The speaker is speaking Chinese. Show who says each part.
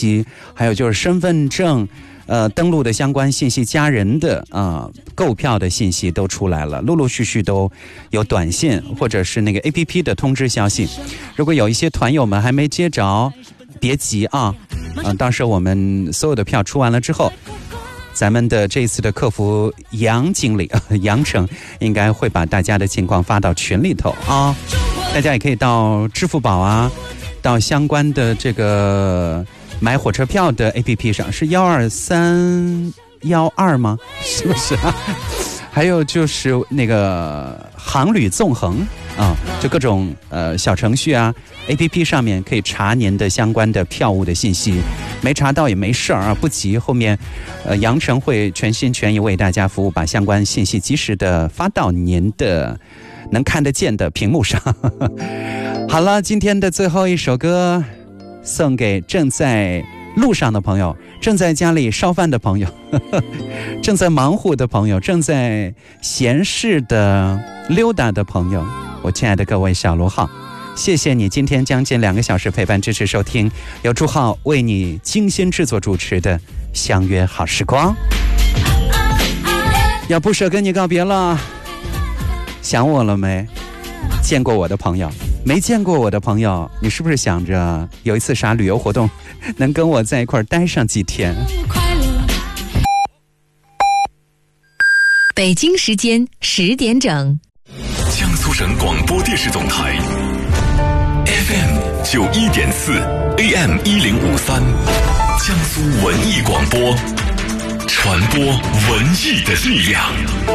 Speaker 1: 息，还有就是身份证登录的相关信息，家人的购票的信息都出来了，陆陆续续都有短信或者是那个 APP 的通知消息。如果有一些团友们还没接着，别急啊，到时候我们所有的票出完了之后，咱们的这一次的客服杨经理杨成应该会把大家的情况发到群里头啊，大家也可以到支付宝啊，到相关的这个买火车票的 APP 上，是12312吗？是不是啊？还有就是那个航旅纵横啊，就各种小程序啊 APP 上面可以查您的相关的票务的信息，没查到也没事啊，不急，后面杨成会全心全意为大家服务，把相关信息及时的发到您的能看得见的屏幕上。好了，今天的最后一首歌送给正在路上的朋友，正在家里烧饭的朋友，正在忙活的朋友，正在闲适的溜达的朋友，我亲爱的各位小罗号，谢谢你今天将近2个小时陪伴支持收听由朱浩为你精心制作主持的相约好时光。要不舍跟你告别了，想我了没？见过我的朋友，没见过我的朋友，你是不是想着有一次啥旅游活动能跟我在一块待上几天？
Speaker 2: 北京时间10点整，
Speaker 3: 江苏省广播电视总台 FM 91.4 AM 1053，江苏文艺广播，传播文艺的力量。